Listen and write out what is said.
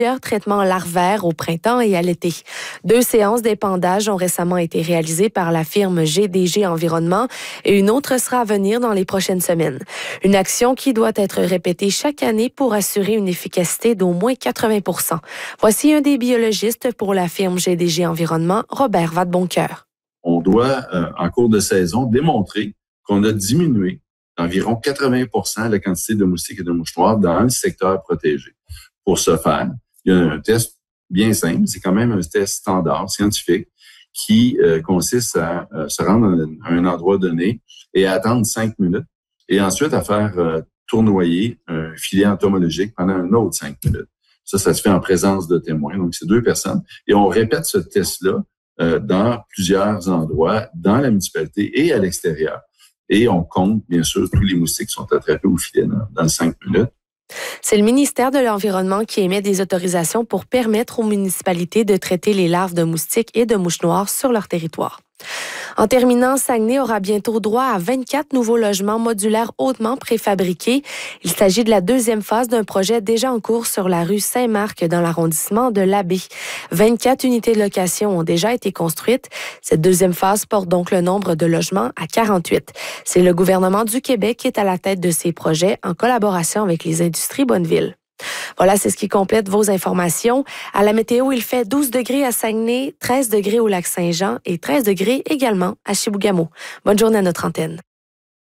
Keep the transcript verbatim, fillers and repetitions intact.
traitements larvaires au printemps et à l'été. Deux séances d'épandage ont récemment été réalisées par la firme G D G Environnement et une autre sera à venir dans les prochaines semaines. Une action qui doit être répétée chaque année pour assurer une efficacité d'au moins quatre-vingts pour cent. Voici un des biologistes pour la firme G D G Environnement, Robert Vadeboncoeur. On doit, euh, en cours de saison, démontrer qu'on a diminué d'environ quatre-vingts pour cent la quantité de moustiques et de mouches noires dans le secteur protégé. Pour ce faire, il y a un test bien simple, c'est quand même un test standard, scientifique, qui euh, consiste à euh, se rendre à un endroit donné et à attendre cinq minutes, et ensuite à faire euh, tournoyer un filet entomologique pendant un autre cinq minutes. Ça, ça se fait en présence de témoins, donc c'est deux personnes. Et on répète ce test-là euh, dans plusieurs endroits, dans la municipalité et à l'extérieur. Et on compte, bien sûr, tous les moustiques qui sont attrapés au filet dans, dans cinq minutes. C'est le ministère de l'Environnement qui émet des autorisations pour permettre aux municipalités de traiter les larves de moustiques et de mouches noires sur leur territoire. En terminant, Saguenay aura bientôt droit à vingt-quatre nouveaux logements modulaires hautement préfabriqués. Il s'agit de la deuxième phase d'un projet déjà en cours sur la rue Saint-Marc dans l'arrondissement de l'Abbé. vingt-quatre unités de location ont déjà été construites. Cette deuxième phase porte donc le nombre de logements à quarante-huit. C'est le gouvernement du Québec qui est à la tête de ces projets en collaboration avec les industries Bonneville. Voilà, c'est ce qui complète vos informations. À la météo, il fait douze degrés à Saguenay, treize degrés au lac Saint-Jean et treize degrés également à Chibougamau. Bonne journée à notre antenne.